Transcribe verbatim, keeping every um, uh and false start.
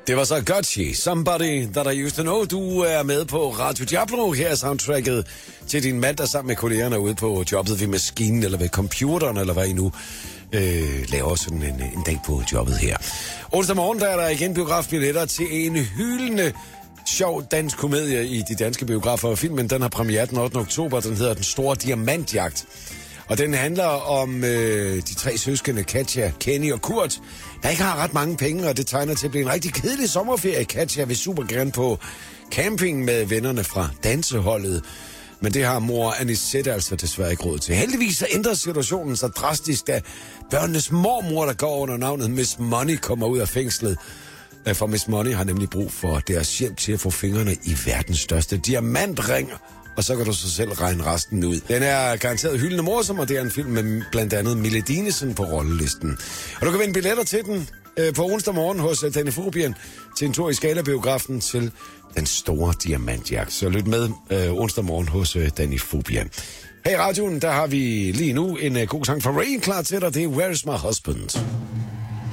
Det var så Gotchi, Somebody That I Used To Know. Du er med på Radio Diablo. Her er soundtracket til din mandag sammen med kollegerne ude på jobbet ved maskinen eller ved computeren, eller hvad I nu øh, laver sådan en, en dag på jobbet her. Onsdag morgen der er der igen biografbilletter til en hyldende sjov dansk komedie i de danske biografer, og filmen den har premiere den ottende oktober. Den hedder Den Store Diamantjagt. Og den handler om øh, de tre søskende, Katja, Kenny og Kurt, der ikke har ret mange penge, og det tegner til at blive en rigtig kedelig sommerferie. Katja vil super gerne på camping med vennerne fra danseholdet, men det har mor Anisette altså desværre ikke råd til. Heldigvis så ændrer situationen sig drastisk, da børnenes mormor, der går under navnet Miss Money, kommer ud af fængslet. For Miss Money har nemlig brug for deres hjælp til at få fingrene i verdens største diamantring. Og så kan du så selv regne resten ud. Den er garanteret hyldende morsom, og det er en film med blandt andet Mille Dinesen på rollelisten. Og du kan vinde billetter til den øh, på onsdag morgen hos uh, Danny Fobien til en tur i Scala-biografen til Den Store Diamantjagt. Så lyt med øh, onsdag morgen hos uh, Danny Fobien. Her i radioen, der har vi lige nu en uh, god sang fra Rain klar til dig. Det er Where Is My Husband?